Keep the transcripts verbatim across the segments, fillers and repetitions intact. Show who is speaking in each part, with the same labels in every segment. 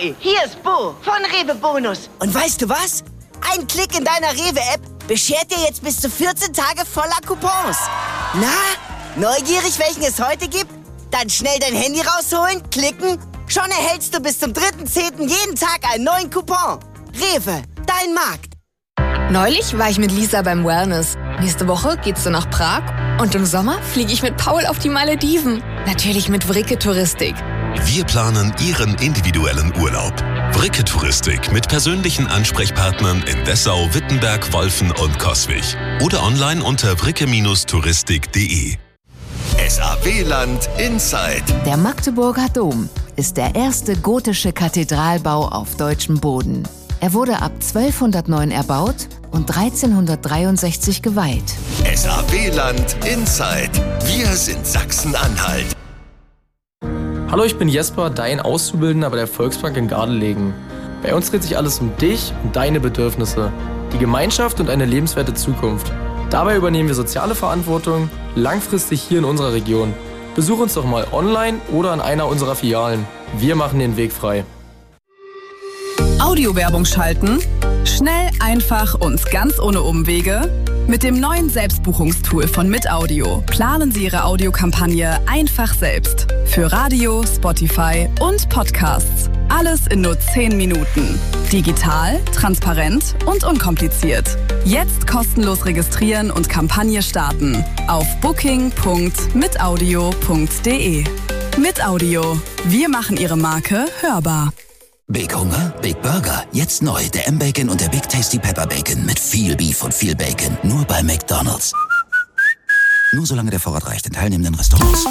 Speaker 1: Ahoi, hier ist Bo von Rewe Bonus.
Speaker 2: Und weißt du was? Ein Klick in deiner Rewe-App beschert dir jetzt bis zu vierzehn Tage voller Coupons. Na, neugierig, welchen es heute gibt? Dann schnell dein Handy rausholen, klicken. Schon erhältst du bis zum dritten zehnten jeden Tag einen neuen Coupon. Rewe, dein Markt.
Speaker 3: Neulich war ich mit Lisa beim Wellness. Nächste Woche geht's so nach Prag. Und im Sommer fliege ich mit Paul auf die Malediven. Natürlich mit Vricke Touristik.
Speaker 4: Wir planen Ihren individuellen Urlaub. Vricke Touristik mit persönlichen Ansprechpartnern in Dessau, Wittenberg, Wolfen und Coswig. Oder online unter vricke touristik punkt de.
Speaker 5: S A W-Land Inside.
Speaker 6: Der Magdeburger Dom ist der erste gotische Kathedralbau auf deutschem Boden. Er wurde ab zwölfhundertneun erbaut und dreizehnhundertdreiundsechzig geweiht.
Speaker 5: S A W-Land Inside. Wir sind Sachsen-Anhalt.
Speaker 7: Hallo, ich bin Jesper, dein Auszubildender bei der Volksbank in Gardelegen. Bei uns dreht sich alles um dich und deine Bedürfnisse, die Gemeinschaft und eine lebenswerte Zukunft. Dabei übernehmen wir soziale Verantwortung langfristig hier in unserer Region. Besuch uns doch mal online oder an einer unserer Filialen. Wir machen den Weg frei.
Speaker 8: Audiowerbung schalten? Schnell, einfach und ganz ohne Umwege? Mit dem neuen Selbstbuchungstool von Mitaudio planen Sie Ihre Audiokampagne einfach selbst. Für Radio, Spotify und Podcasts. Alles in nur zehn Minuten. Digital, transparent und unkompliziert. Jetzt kostenlos registrieren und Kampagne starten. Auf booking punkt mitaudio punkt de. Mitaudio. Wir machen Ihre Marke hörbar.
Speaker 9: Big Hunger? Big Burger. Jetzt neu. Der M-Bacon und der Big Tasty Pepper Bacon. Mit viel Beef und viel Bacon. Nur bei McDonald's. Nur solange der Vorrat reicht in teilnehmenden Restaurants.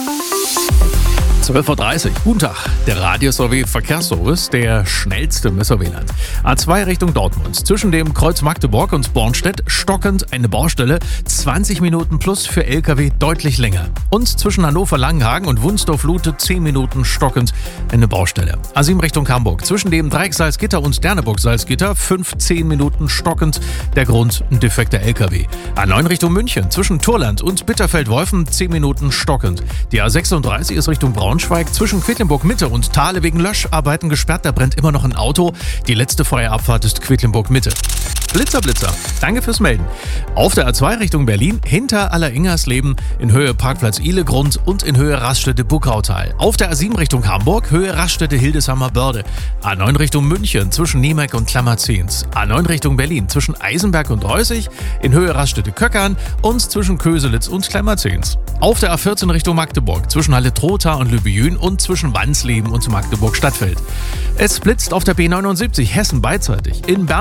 Speaker 10: zwölf Uhr dreißig. Guten Tag. Der Radio-S O W Verkehrsservice, der schnellste im S O W-Land. A zwei Richtung Dortmund. Zwischen dem Kreuz Magdeburg und Bornstedt stockend eine Baustelle. zwanzig Minuten plus für L K W deutlich länger. Und zwischen Hannover-Langenhagen und Wunsdorf-Lute zehn Minuten stockend eine Baustelle. A sieben Richtung Hamburg. Zwischen dem Dreieck Salzgitter und Derneburg-Salzgitter fünfzehn Minuten stockend. Der Grund ein defekter L K W. A neun Richtung München. Zwischen Turland und Bitterfeld-Wolfen zehn Minuten stockend. Die A sechsunddreißig ist Richtung Braunschweig. Zwischen Quedlinburg-Mitte und Thale wegen Löscharbeiten gesperrt. Da brennt immer noch ein Auto. Die letzte freie Abfahrt ist Quedlinburg-Mitte. Blitzer, Blitzer. Danke fürs Melden. Auf der A zwei Richtung Berlin, hinter Alleringersleben, in Höhe Parkplatz Ihlegrund und in Höhe Raststätte-Buckautal. Auf der A sieben Richtung Hamburg, Höhe Raststätte-Hildesheimer-Börde. A neun Richtung München, zwischen Niemek und Klammerzehns. A neun Richtung Berlin, zwischen Eisenberg und Reußig, in Höhe Raststätte-Köckern und zwischen Köselitz und Klammerzehns. Auf der A vierzehn Richtung Magdeburg, zwischen Halle-Trotha und Lübejün und zwischen Wansleben und Magdeburg-Stadtfeld. Es blitzt auf der B neunundsiebzig Hessen beidseitig. In Bern